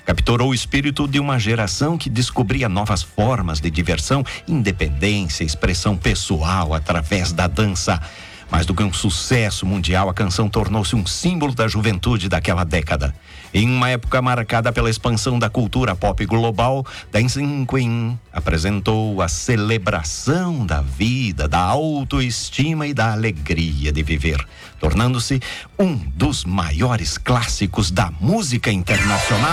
Capturou o espírito de uma geração que descobria novas formas de diversão, independência, expressão pessoal através da dança. Mais do que um sucesso mundial, a canção tornou-se um símbolo da juventude daquela década. Em uma época marcada pela expansão da cultura pop global, Dancing Queen apresentou a celebração da vida, da autoestima e da alegria de viver, tornando-se um dos maiores clássicos da música internacional.